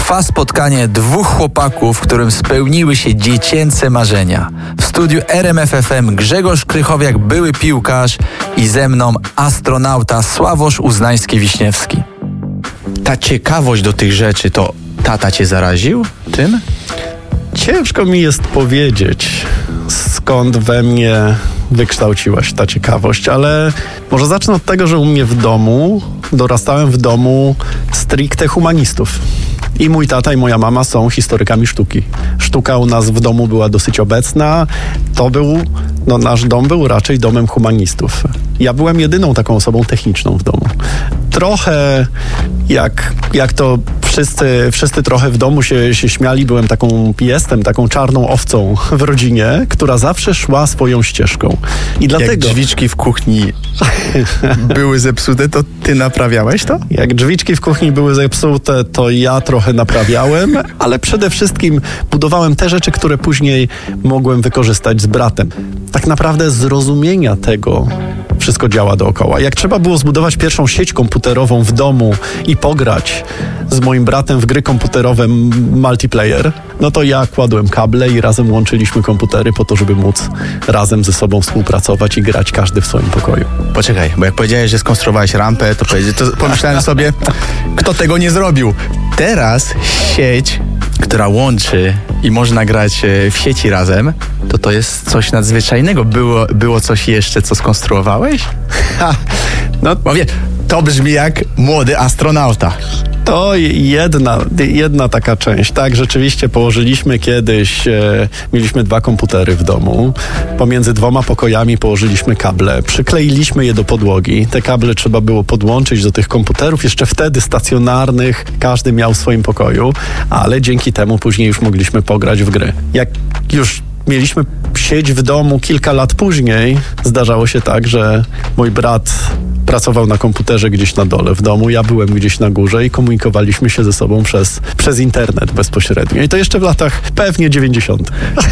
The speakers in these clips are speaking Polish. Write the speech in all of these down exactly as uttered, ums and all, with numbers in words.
Trwa spotkanie dwóch chłopaków, w którym spełniły się dziecięce marzenia. W studiu R M F F M Grzegorz Krychowiak, były piłkarz, i ze mną astronauta Sławosz Uznański-Wiśniewski. Ta ciekawość do tych rzeczy, to tata cię zaraził tym? Ciężko mi jest powiedzieć, skąd we mnie wykształciła się ta ciekawość, ale może zacznę od tego, że u mnie w domu, dorastałem w domu stricte humanistów. I mój tata i moja mama są historykami sztuki. Sztuka u nas w domu była dosyć obecna. To był, no nasz dom był raczej domem humanistów. Ja byłem jedyną taką osobą techniczną w domu. Trochę jak, jak to wszyscy, wszyscy trochę w domu się, się śmiali, byłem taką, jestem taką czarną owcą w rodzinie, która zawsze szła swoją ścieżką. I dlatego... Jak drzwiczki w kuchni były zepsute, to ty naprawiałeś to? Jak drzwiczki w kuchni były zepsute, to ja trochę naprawiałem, ale przede wszystkim budowałem te rzeczy, które później mogłem wykorzystać z bratem. Tak naprawdę zrozumienia tego wszystko działa dookoła. Jak trzeba było zbudować pierwszą sieć komputerową w domu i pograć z moim bratem w gry komputerowe multiplayer, no to ja kładłem kable i razem łączyliśmy komputery po to, żeby móc razem ze sobą współpracować i grać każdy w swoim pokoju. Poczekaj, bo jak powiedziałeś, że skonstruowałeś rampę, to, to pomyślałem sobie, kto tego nie zrobił. Teraz sieć, która łączy i można grać w sieci razem, to to jest coś nadzwyczajnego. Było, było coś jeszcze, co skonstruowałeś? Ha, no, mówię, to brzmi jak młody astronauta. To jedna, jedna taka część. Tak, rzeczywiście położyliśmy kiedyś, e, mieliśmy dwa komputery w domu. Pomiędzy dwoma pokojami położyliśmy kable, przykleiliśmy je do podłogi. Te kable trzeba było podłączyć do tych komputerów, jeszcze wtedy stacjonarnych, każdy miał w swoim pokoju, ale dzięki temu później już mogliśmy pograć w gry. Jak już mieliśmy sieć w domu kilka lat później, zdarzało się tak, że mój brat pracował na komputerze gdzieś na dole w domu, ja byłem gdzieś na górze i komunikowaliśmy się ze sobą przez, przez internet bezpośrednio. I to jeszcze w latach pewnie dziewięćdziesiątych.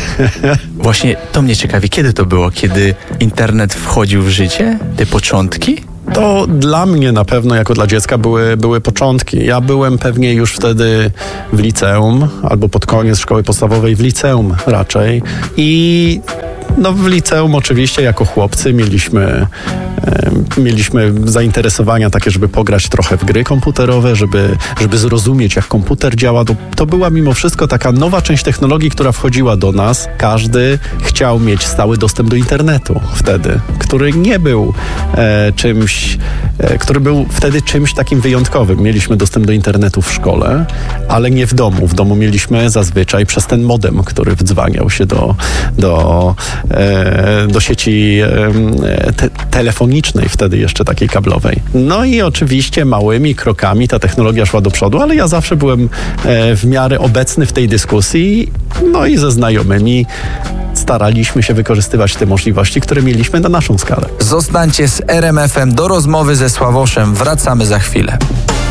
Właśnie to mnie ciekawi, kiedy to było? Kiedy internet wchodził w życie? Te początki? To dla mnie na pewno, jako dla dziecka, były, były początki. Ja byłem pewnie już wtedy w liceum, albo pod koniec szkoły podstawowej w liceum raczej. I no w liceum oczywiście jako chłopcy mieliśmy, e, mieliśmy zainteresowania takie, żeby pograć trochę w gry komputerowe, żeby, żeby zrozumieć, jak komputer działa. To, to była mimo wszystko taka nowa część technologii, która wchodziła do nas. Każdy chciał mieć stały dostęp do internetu wtedy, który nie był e, czymś, e, który był wtedy czymś takim wyjątkowym. Mieliśmy dostęp do internetu w szkole, ale nie w domu. W domu mieliśmy zazwyczaj przez ten modem, który wdzwaniał się do, do do sieci te- telefonicznej, wtedy jeszcze takiej kablowej. No i oczywiście małymi krokami ta technologia szła do przodu, ale ja zawsze byłem w miarę obecny w tej dyskusji, no i ze znajomymi staraliśmy się wykorzystywać te możliwości, które mieliśmy na naszą skalę. Zostańcie z R M F em do rozmowy ze Sławoszem. Wracamy za chwilę.